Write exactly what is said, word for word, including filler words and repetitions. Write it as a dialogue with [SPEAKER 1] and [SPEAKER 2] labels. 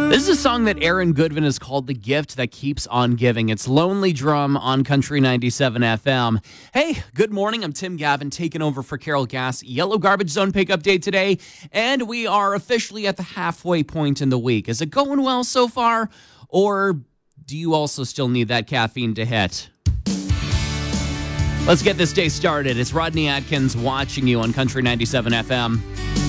[SPEAKER 1] This is a song that Aaron Goodwin has called The Gift That Keeps on Giving. It's Lonely Drum on Country ninety-seven F M. Hey, good morning. I'm Tim Gavin, taking over for Carol Gass. Yellow Garbage Zone pickup day today, and we are officially at the halfway point in the week. Is it going well so far, or do you also still need that caffeine to hit? Let's get this day started. It's Rodney Atkins watching you on Country ninety-seven F M.